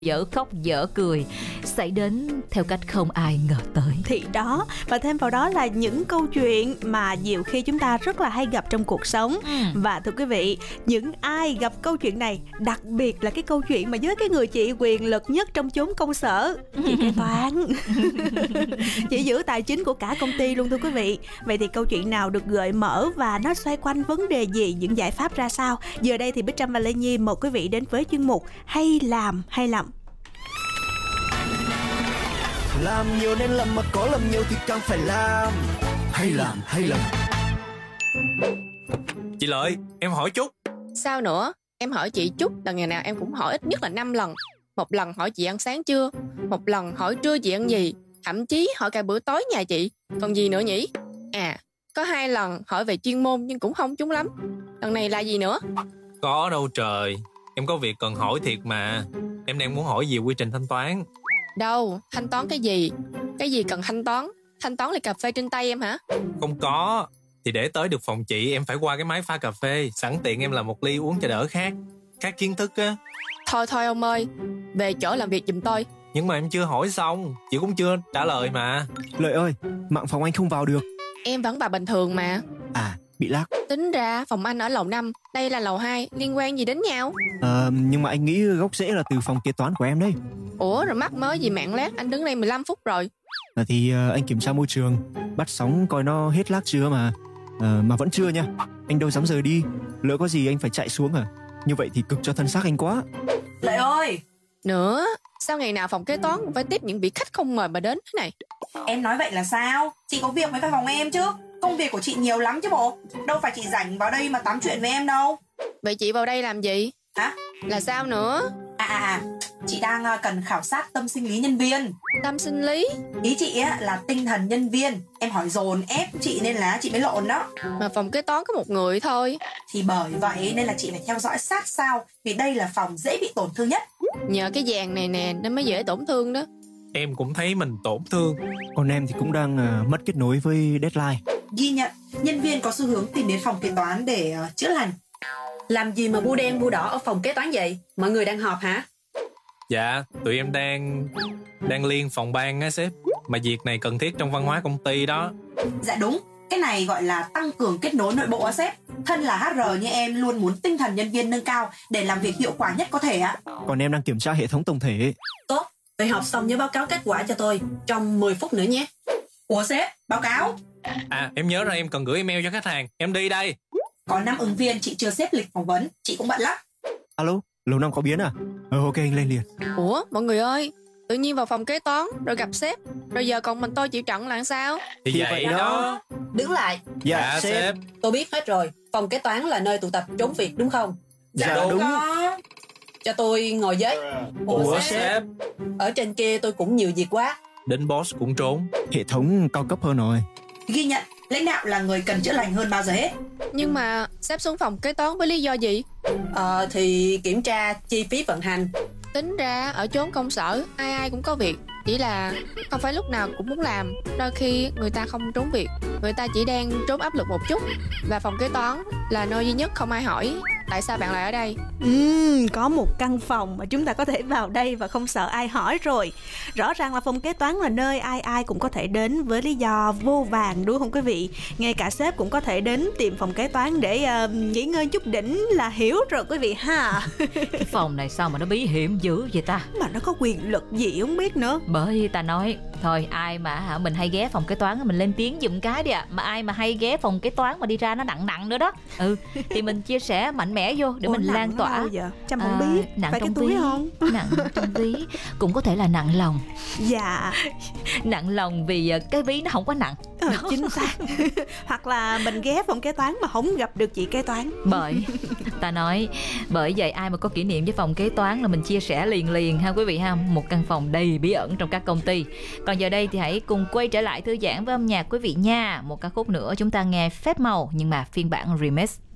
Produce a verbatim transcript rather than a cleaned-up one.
dở khóc dở cười xảy đến theo cách không ai ngờ tới. Thì đó, và thêm vào đó là những câu chuyện mà nhiều khi chúng ta rất là hay gặp trong cuộc sống. ừ. Và thưa quý vị, những ai gặp câu chuyện này, đặc biệt là cái câu chuyện mà với cái người chị quyền lực nhất trong chốn công sở, chị kế toán. Chị giữ tài chính của cả công ty luôn thưa quý vị. Vậy thì câu chuyện nào được gợi mở và nó xoay quanh vấn đề gì, những giải pháp ra sao? Giờ đây thì Bích Trâm và Lê Nhi mời quý vị đến với chuyên mục Hay làm hay lầm. Làm nhiều nên làm, mà có làm nhiều thì càng phải làm. Hay làm hay lầm. Chị Lợi, em hỏi chút. Sao nữa? Em hỏi chị chút là ngày nào em cũng hỏi ít nhất là năm lần. Một lần hỏi chị ăn sáng chưa, một lần hỏi trưa chị ăn gì, thậm chí hỏi cả bữa tối nhà chị. Còn gì nữa nhỉ? À, có hai lần hỏi về chuyên môn nhưng cũng không trúng lắm. Lần này là gì nữa? Có đâu trời, em có việc cần hỏi thiệt mà. Em đang muốn hỏi về quy trình thanh toán. Đâu, thanh toán cái gì? Cái gì cần thanh toán? Thanh toán ly cà phê trên tay em hả? Không có. Thì để tới được phòng chị em phải qua cái máy pha cà phê. Sẵn tiện em làm một ly uống cho đỡ khát. Khát kiến thức á. Thôi thôi ông ơi, về chỗ làm việc giùm tôi. Nhưng mà em chưa hỏi xong, chị cũng chưa trả lời mà. Lợi ơi, mạng phòng anh không vào được. Em vẫn vào bình thường mà. À, bị lag. Tính ra phòng anh ở lầu năm, đây là lầu hai, liên quan gì đến nhau? Ờ, nhưng mà anh nghĩ gốc rễ là từ phòng kế toán của em đấy. Ủa rồi mắc mới gì mạng lag, anh đứng đây mười lăm phút rồi. À, thì uh, anh kiểm tra môi trường, bắt sóng coi nó hết lag chưa mà. uh, Mà vẫn chưa nha. Anh đâu dám rời đi, lỡ có gì anh phải chạy xuống à. Như vậy thì cực cho thân xác anh quá. Lợi ơi! Nữa, sao ngày nào phòng kế toán cũng phải tiếp những vị khách không mời mà đến thế này? Em nói vậy là sao? Chị có việc với văn phòng em chứ. Công việc của chị nhiều lắm chứ bộ. Đâu phải chị rảnh vào đây mà tám chuyện với em đâu. Vậy chị vào đây làm gì? Hả? Là sao nữa? À à à, chị đang cần khảo sát tâm sinh lý nhân viên. Tâm sinh lý? Ý chị á là tinh thần nhân viên. Em hỏi dồn ép chị nên là chị mới lộn đó. Mà phòng kế toán có một người thôi. Thì bởi vậy nên là chị phải theo dõi sát sao. Vì đây là phòng dễ bị tổn thương nhất. Nhờ cái vàng này nè nên mới dễ tổn thương đó. Em cũng thấy mình tổn thương. Còn em thì cũng đang uh, mất kết nối với deadline. Ghi nhận, nhân viên có xu hướng tìm đến phòng kế toán để uh, chữa lành. Làm gì mà bu đen bu đỏ ở phòng kế toán vậy? Mọi người đang họp hả? Dạ, tụi em đang Đang liên phòng ban á sếp. Mà việc này cần thiết trong văn hóa công ty đó. Dạ đúng, cái này gọi là tăng cường kết nối nội bộ á sếp. Thân là hát rờ như em luôn muốn tinh thần nhân viên nâng cao để làm việc hiệu quả nhất có thể ạ. Còn em đang kiểm tra hệ thống tổng thể. Tốt, vậy họp xong nhớ báo cáo kết quả cho tôi trong mười phút nữa nhé. Ủa sếp, báo cáo. À, em nhớ ra em cần gửi email cho khách hàng. Em đi đây. Có năm ứng viên chị chưa xếp lịch phỏng vấn, chị cũng bận lắm. Alo, lầu năm có biến à? Ờ ok, anh lên liền. Ủa mọi người ơi, tự nhiên vào phòng kế toán rồi gặp sếp, rồi giờ còn mình tôi chịu trận là sao? Thì, Thì vậy vậy đó, đó. Đứng lại. Dạ, Dạ sếp. sếp. Tôi biết hết rồi, phòng kế toán là nơi tụ tập trốn việc đúng không? Dạ, Đâu đúng. có. Cho tôi ngồi với. Ủa sếp. Ở trên kia tôi cũng nhiều việc quá. Đến boss cũng trốn. Hệ thống cao cấp hơn rồi. Ghi nhận, lãnh đạo là người cần chữa lành hơn bao giờ hết. Nhưng mà sếp xuống phòng kế toán với lý do gì? Ờ thì kiểm tra chi phí vận hành. Tính ra ở chốn công sở ai ai cũng có việc, chỉ là không phải lúc nào cũng muốn làm. Đôi khi người ta không trốn việc, người ta chỉ đang trốn áp lực một chút. Và phòng kế toán là nơi duy nhất không ai hỏi tại sao bạn lại ở đây. Uhm, có một căn phòng mà chúng ta có thể vào đây và không sợ ai hỏi rồi. Rõ ràng là phòng kế toán là nơi ai ai cũng có thể đến với lý do vô vàn đúng không quý vị? Ngay cả sếp cũng có thể đến tìm phòng kế toán để uh, nghỉ ngơi chút đỉnh là hiểu rồi quý vị ha. Cái phòng này sao mà nó bí hiểm dữ vậy ta? Mà nó có quyền lực gì không biết nữa. Bởi ta nói thôi ai mà hả mình hay ghé phòng kế toán mình lên tiếng giùm cái đi ạ. À. Mà ai mà hay ghé phòng kế toán mà đi ra nó nặng nặng nữa đó. Ừ thì mình chia sẻ mạnh mẽ vô để Ủa, mình lan tỏa. Giờ Trâm không À, biết nặng phải trong cái túi ví không? Nặng trong ví cũng có thể là nặng lòng. Dạ. Nặng lòng vì cái ví nó không có nặng. Ờ, chính xác. Hoặc là mình ghé phòng kế toán mà không gặp được chị kế toán. Bởi ta nói bởi vậy ai mà có kỷ niệm với phòng kế toán là mình chia sẻ liền liền ha quý vị ha. Một căn phòng đầy bí ẩn trong các công ty. Còn giờ đây thì hãy cùng quay trở lại thư giãn với âm nhạc quý vị nha. Một ca khúc nữa chúng ta nghe Phép màu nhưng mà phiên bản remix.